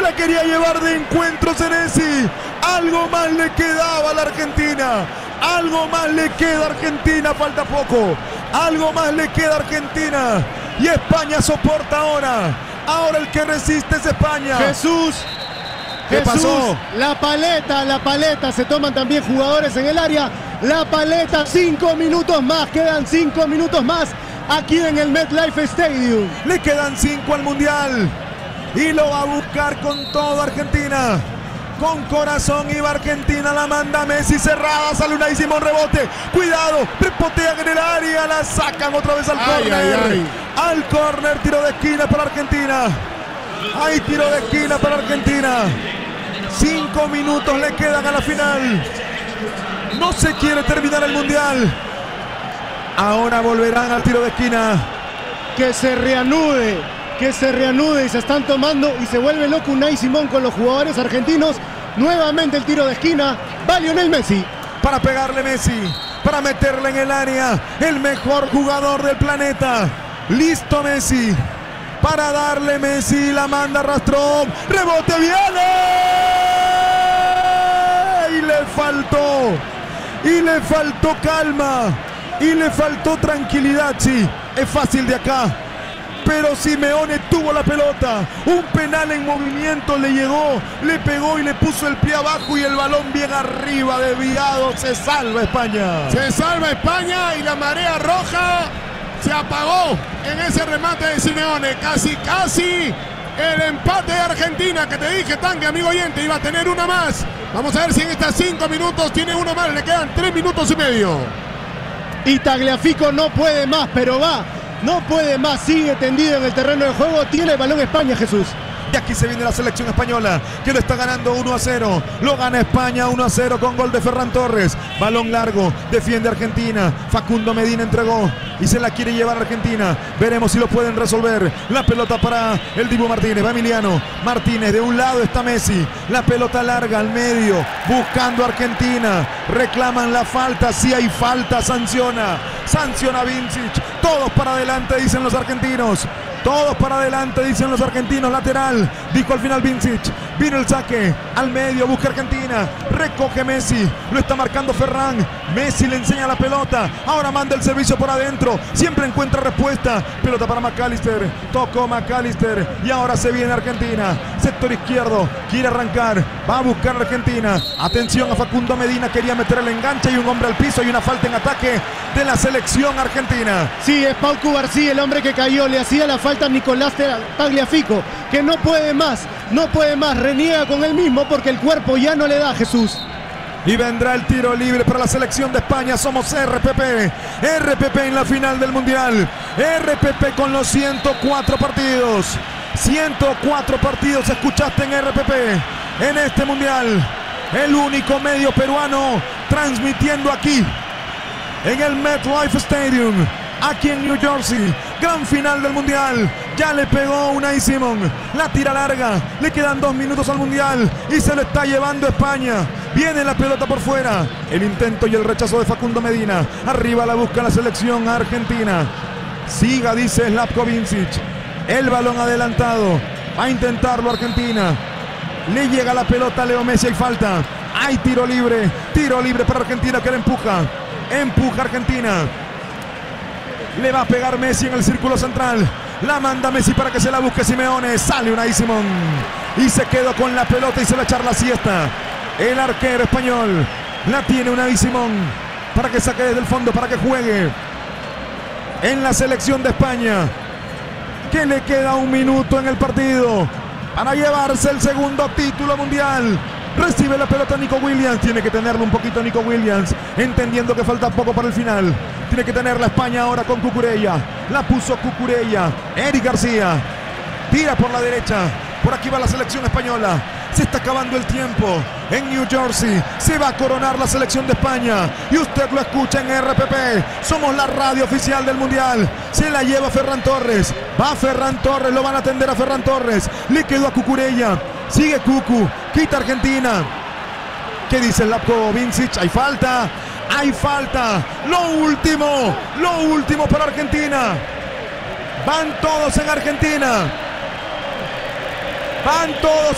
la quería llevar de encuentro Senesi. Algo más le quedaba a la Argentina. Algo más le queda a Argentina, falta poco. Algo más le queda a Argentina. Y España soporta ahora. Ahora el que resiste es España. ¿Qué pasó? La paleta, se toman también jugadores en el área. La paleta, 5 minutos más, quedan 5 minutos más aquí en el MetLife Stadium. Le quedan 5 al Mundial y lo va a buscar con todo Argentina. Con corazón iba Argentina, la manda Messi cerrada, sale Unai Simón, rebote, cuidado, prepotean en el área, la sacan otra vez al córner. Al córner, tiro de esquina para Argentina. Hay tiro de esquina para Argentina. 5 minutos le quedan a la final. No se quiere terminar el Mundial. Ahora volverán al tiro de esquina. Que se reanude y se están tomando y se vuelve loco Unai Simón con los jugadores argentinos. Nuevamente el tiro de esquina. Va Lionel Messi. Para pegarle Messi, para meterle en el área. El mejor jugador del planeta. Listo Messi. Para darle Messi, la manda Rastrov. Rebote, viene. Y le faltó calma. Y le faltó tranquilidad, sí. Es fácil de acá. Pero Simeone tuvo la pelota. Un penal en movimiento le llegó. Le pegó y le puso el pie abajo. Y el balón bien arriba, desviado. Se salva España. Se salva España y la marea roja se apagó en ese remate de Simeone. Casi el empate de Argentina, que te dije, Tanque, amigo oyente, iba a tener una más. Vamos a ver si en estos 5 minutos tiene uno más. Le quedan 3 minutos y medio. Y Tagliafico no puede más, pero va. No puede más, sigue tendido en el terreno de juego. Tiene el balón España, Jesús. Y aquí se viene la selección española, que lo está ganando 1-0. Lo gana España 1-0 con gol de Ferran Torres. Balón largo, defiende Argentina. Facundo Medina entregó y se la quiere llevar a Argentina. Veremos si lo pueden resolver. La pelota para el Dibu Martínez. Va Emiliano Martínez. De un lado está Messi. La pelota larga al medio, buscando a Argentina. Reclaman la falta. Si hay falta, sanciona Vincic. Todos para adelante, dicen los argentinos. Todos para adelante, dicen los argentinos. Lateral, dijo al final Vincic. Vino el saque al medio, busca Argentina. Recoge Messi, lo está marcando Ferran. Messi le enseña la pelota. Ahora manda el servicio por adentro. Siempre encuentra respuesta. Pelota para McAllister. Tocó McAllister. Y ahora se viene Argentina. Sector izquierdo, quiere arrancar. Va a buscar Argentina. Atención a Facundo Medina. Quería meter el enganche y un hombre al piso. Y una falta en ataque de la selección argentina. Sí, es Paucu García, el hombre que cayó. Le hacía la falta a Nicolás Tagliafico, que no puede más. Reniega con él mismo porque el cuerpo ya no le da, Jesús. Y vendrá el tiro libre para la selección de España. Somos RPP en la final del Mundial. RPP con los 104 partidos. 104 partidos escuchaste en RPP en este Mundial. El único medio peruano transmitiendo aquí en el MetLife Stadium, aquí en New Jersey. Gran final del Mundial. Ya le pegó Unai Simón. La tira larga. Le quedan 2 minutos al Mundial. Y se lo está llevando España. Viene la pelota por fuera. El intento y el rechazo de Facundo Medina. Arriba la busca la selección argentina. Siga, dice Slavko Vincic. El balón adelantado. Va a intentarlo Argentina. Le llega la pelota a Leo Messi. Hay falta. Hay tiro libre. Tiro libre para Argentina, que le empuja. Empuja Argentina. Le va a pegar Messi en el círculo central. La manda Messi para que se la busque Simeone. Sale Unai Simón. Y se quedó con la pelota y se va a echar la siesta. El arquero español. La tiene Unai Simón. Para que saque desde el fondo, para que juegue. En la selección de España, que le queda 1 minuto en el partido para llevarse el segundo título mundial. Recibe la pelota Nico Williams. Tiene que tenerlo un poquito Nico Williams, entendiendo que falta poco para el final. Tiene que tener la España ahora con Cucurella. La puso Cucurella. Eric García tira por la derecha. Por aquí va la selección española. Se está acabando el tiempo. En New Jersey se va a coronar la selección de España. Y usted lo escucha en RPP. Somos la radio oficial del Mundial. Se la lleva Ferran Torres. Va Ferran Torres. Lo van a atender a Ferran Torres. Le quedó a Cucurella. Sigue Cucu. Quita Argentina. ¿Qué dice Slavko Vincic? Hay falta. Hay falta. Lo último para Argentina. Van todos en Argentina. Van todos